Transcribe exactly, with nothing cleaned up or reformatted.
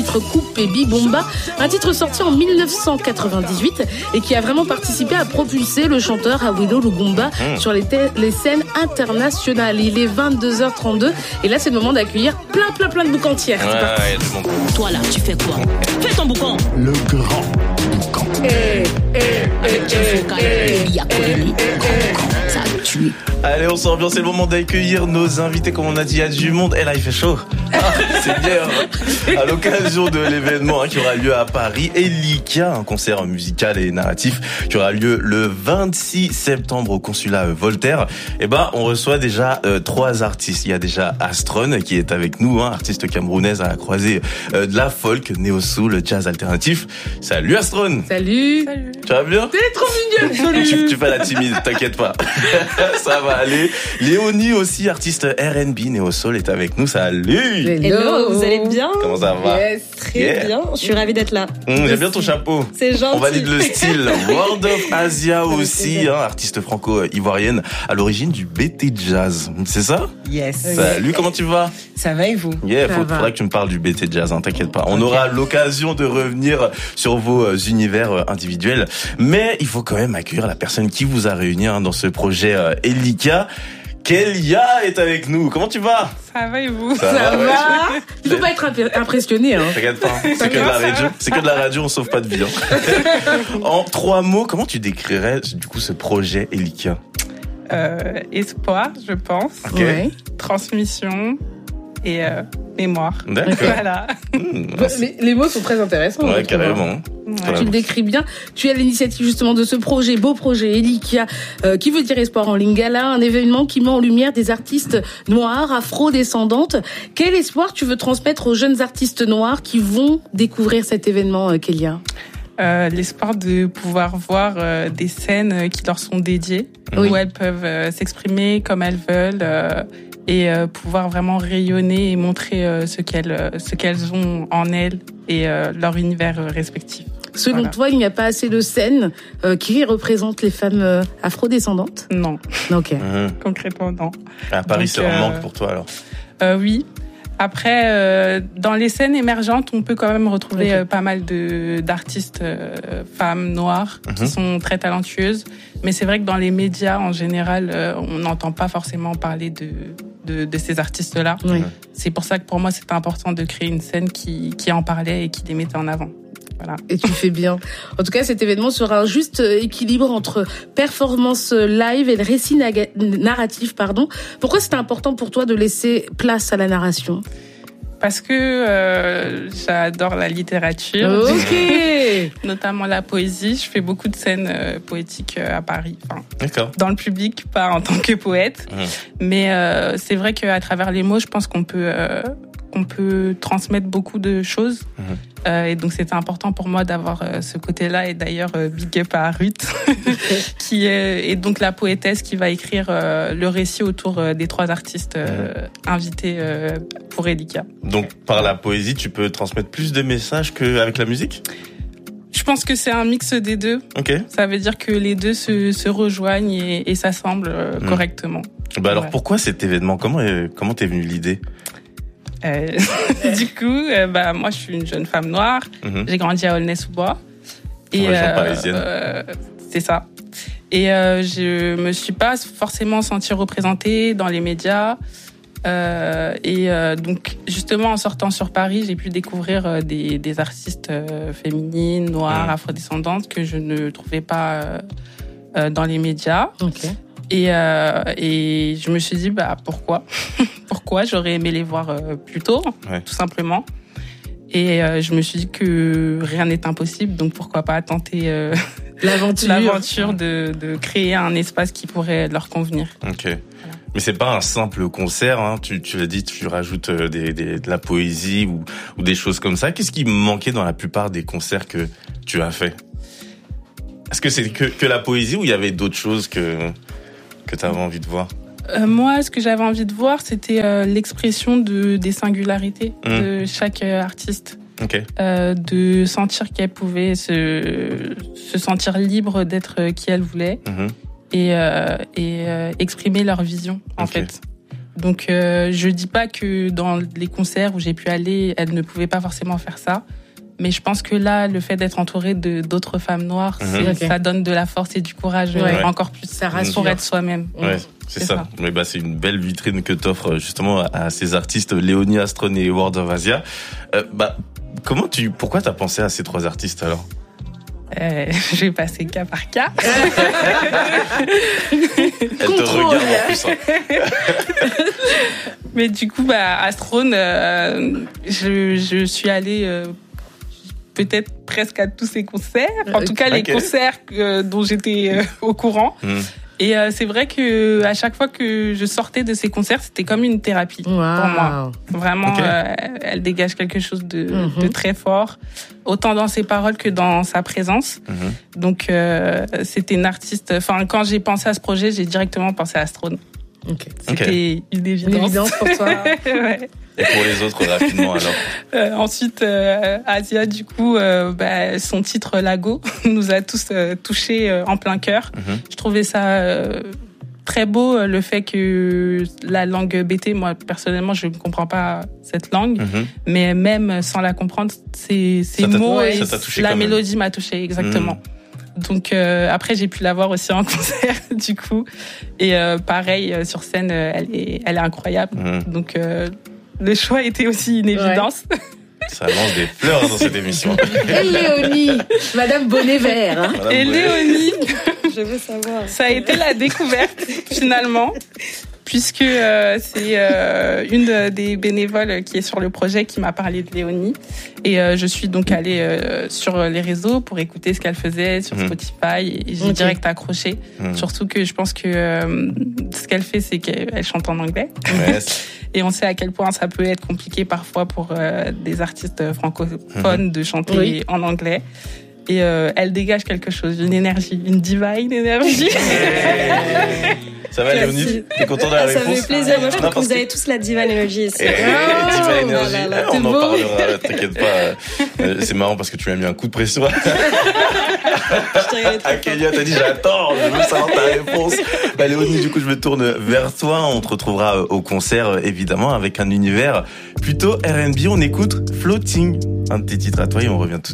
titre Coupé Bibomba, un titre sorti en dix-neuf cent quatre-vingt-dix-huit et qui a vraiment participé à propulser le chanteur Awilo Lugomba mmh. sur les, te- les scènes internationales. Il est vingt-deux heures trente-deux et là c'est le moment d'accueillir plein plein plein de boucantières. Ouais, ouais, c'est bon. Toi là, tu fais quoi? Fais ton boucan. Le grand boucan. Eh, eh, Avec Jeff Vocal, il y a Corélie. Ça a tué. Allez, on s'ambiance, c'est le moment d'accueillir nos invités. Comme on a dit, il y a du monde. Et là, il fait chaud. Ah, c'est bien. À l'occasion de l'événement hein, qui aura lieu à Paris, Elika, un concert musical et narratif qui aura lieu le vingt-six septembre au consulat Voltaire. Et ben, on reçoit déjà euh, trois artistes. Il y a déjà Astron qui est avec nous, hein, artiste camerounaise à la croisée euh, de la folk, néo-soul, jazz alternatif. Salut Astron. Salut. Salut. Tu vas bien? T'es trop mignonne. Salut. Tu, tu fais la timide, t'inquiète pas. Ça va aller. Léonie aussi, artiste R and B néo-soul, est avec nous. Salut. Hello. Hello, vous allez bien? Comment ça va? Yes. Très Yeah. bien, je suis ravie d'être là. Mmh, j'aime bien ton chapeau. C'est gentil. On valide le style. World of Asia aussi, hein, artiste franco-ivoirienne, à l'origine du B T Jazz. C'est ça? Yes. Salut, comment tu vas? Ça va et vous? Yeah, Ça faut, va. faudra que tu me parles du B T Jazz, hein, t'inquiète pas. On Ok. aura l'occasion de revenir sur vos euh, univers euh, individuels. Mais il faut quand même accueillir la personne qui vous a réunis hein, dans ce projet euh, Elika. Kélia est avec nous. Comment tu vas? Ça va et vous? Ça ouais. va. Il faut pas être imp- impressionné. Hein. T'inquiète pas, c'est que de la radio. C'est que de la radio, on sauve pas de vie. hein. En trois mots, comment tu décrirais du coup ce projet Elika? Euh, espoir, je pense. Ok. Ouais. Transmission et euh, mémoire. D'accord. Voilà. Mmh. Les, les mots sont très intéressants. Ouais, je trouve, hein. carrément. Ouais. Tu le décris bien. Tu as l'initiative justement de ce projet, beau projet Elika, euh, qui veut dire espoir en lingala, un événement qui met en lumière des artistes noirs, afro-descendantes. Quel espoir tu veux transmettre aux jeunes artistes noirs qui vont découvrir cet événement, euh, Kélia? Euh, l'espoir de pouvoir voir euh, des scènes euh, qui leur sont dédiées, Oui. où elles peuvent euh, s'exprimer comme elles veulent euh, et euh, pouvoir vraiment rayonner et montrer euh, ce qu'elles euh, ce qu'elles ont en elles et euh, leur univers euh, respectif. Selon Voilà. toi, il n'y a pas assez de scènes euh, qui représentent les femmes euh, afro-descendantes? Non, Ok. Mmh. concrètement non. À Paris, Donc, c'est un euh, manque pour toi alors. Euh, oui. Après, euh, dans les scènes émergentes, on peut quand même retrouver Ok. euh, pas mal de d'artistes euh, femmes noires Mhm. qui sont très talentueuses. Mais c'est vrai que dans les médias, en général, euh, on n'entend pas forcément parler de de, de ces artistes-là. Oui. C'est pour ça que pour moi, c'était important de créer une scène qui qui en parlait et qui les mettait en avant. Voilà. Et tu fais bien. En tout cas, cet événement sera un juste équilibre entre performance live et le récit naga- narratif, pardon. Pourquoi c'était important pour toi de laisser place à la narration? Parce que euh, j'adore la littérature, Ok. notamment la poésie. Je fais beaucoup de scènes euh, poétiques euh, à Paris. Enfin, D'accord. dans le public, pas en tant que poète. Mmh. Mais euh, c'est vrai qu'à travers les mots, je pense qu'on peut euh, qu'on peut transmettre beaucoup de choses. Mmh. Euh, et donc c'était important pour moi d'avoir euh, ce côté-là. Et d'ailleurs, euh, big up à Ruth, qui est, est donc la poétesse qui va écrire euh, le récit autour euh, des trois artistes euh, invités euh, pour Elika. Donc par la poésie, tu peux transmettre plus de messages qu'avec la musique? Je pense que c'est un mix des deux. Ok. Ça veut dire que les deux se, se rejoignent et, et s'assemblent euh, Mmh. correctement. Bah alors Ouais. pourquoi cet événement? Comment est, comment t'es venue l'idée? Euh, du coup, euh, bah, moi, je suis une jeune femme noire. Mhm. J'ai grandi à Aulnay-sous-Bois. En région parisienne. euh, c'est ça. Et euh, je me suis pas forcément sentie représentée dans les médias. Euh, et euh, donc, justement, en sortant sur Paris, j'ai pu découvrir euh, des, des artistes euh, féminines, noires, Mhm. afrodescendantes que je ne trouvais pas euh, euh, dans les médias. Ok. Et, euh, et je me suis dit, bah, pourquoi Pourquoi J'aurais aimé les voir euh, plus tôt, Ouais. tout simplement. Et euh, je me suis dit que rien n'est impossible, donc pourquoi pas tenter euh, L'aventure. l'aventure de, de créer un espace qui pourrait leur convenir. Ok. Mais c'est pas un simple concert, hein. Tu, tu l'as dit, tu rajoutes euh, des, des, de la poésie ou, ou des choses comme ça. Qu'est-ce qui manquait dans la plupart des concerts que tu as fait? Est-ce que c'est que, que la poésie ou il y avait d'autres choses que, que tu avais envie de voir? Euh, moi, ce que j'avais envie de voir, c'était euh, l'expression de, des singularités Mmh. de chaque euh, artiste. Ok. Euh, de sentir qu'elle pouvait se, se sentir libre d'être qui elle voulait. Mhm. Et, euh, et euh, exprimer leur vision, en Ok. fait. Donc, euh, je dis pas que dans les concerts où j'ai pu aller, elle ne pouvait pas forcément faire ça. Mais je pense que là, le fait d'être entourée de d'autres femmes noires, Mhm. c'est- Ok. ça donne de la force et du courage euh, Ouais. encore plus Ça pour rassure. être soi-même. Ouais, c'est C'est ça. ça. Mais bah, c'est une belle vitrine que t'offres justement à, à ces artistes, Léonie Astrone et World of Asia. Euh, bah, comment tu, pourquoi t'as pensé à ces trois artistes alors? Euh, je vais passer cas par cas. Elle te Contrôle. regarde en plus. Hein. Mais du coup, bah, Astrone, euh, je, je suis allée euh, peut-être presque à tous ses concerts. En tout cas, les Ok. concerts euh, dont j'étais euh, au courant. Hmm. Et euh, c'est vrai que à chaque fois que je sortais de ces concerts, c'était comme une thérapie pour moi. Vraiment, Ok. euh, elle dégage quelque chose de, Mhm. de très fort, autant dans ses paroles que dans sa présence. Mhm. Donc, euh, c'était une artiste. Enfin, quand j'ai pensé à ce projet, j'ai directement pensé à Astrone. Ok. C'était une Une évidence. évidence pour toi. Ouais. Et pour les autres, rapidement alors. Euh, ensuite, euh, Asia, du coup, euh, bah, son titre Lago nous a tous euh, touchés euh, en plein cœur. Mhm. Je trouvais ça euh, très beau, euh, le fait que la langue B T, moi personnellement, je ne comprends pas cette langue, Mhm. mais même sans la comprendre, ces, ces Ça t'a- mots ouais, et ça t'a touché la quand même. mélodie m'a touché exactement. Donc euh, après j'ai pu la voir aussi en concert du coup et euh, pareil euh, sur scène euh, elle est elle est incroyable. Mhm. Donc euh, le choix était aussi une évidence. Ça lance des fleurs dans cette émission. Et Léonie, Madame Bonnet Vert. Hein. Madame Et Boyer. Léonie, Je veux savoir. ça a été la découverte finalement, puisque euh, c'est euh, une des bénévoles qui est sur le projet qui m'a parlé de Léonie. Et euh, je suis donc allée euh, sur les réseaux pour écouter ce qu'elle faisait sur Mhm. Spotify et j'ai Ok. direct accroché. Mhm. Surtout que je pense que euh, ce qu'elle fait, c'est qu'elle chante en anglais. Ouais, c'est- Et on sait à quel point ça peut être compliqué parfois pour euh, des artistes francophones de chanter Oui. en anglais. Et euh, elle dégage quelque chose, une énergie, une divine énergie. Ça va, Merci. Léonie? T'es content de la Ah, ça réponse? fait plaisir. Moi, je Non, trouve que parce vous avez tous la divine énergie ici. Eh, Oh, Diva Énergie. là là, Eh, c'est on en beau. parlera, t'inquiète pas. Euh, C'est marrant parce que tu m'as mis un coup de pression. Je t'ai regardé trop Ah, Kélia, t'as dit j'attends, je veux savoir ta réponse. Bah, Léonie, du coup, je me tourne vers toi. On te retrouvera au concert, évidemment, avec un univers plutôt R and B. On écoute Floating, un de tes titres à toi, et on revient tout de suite.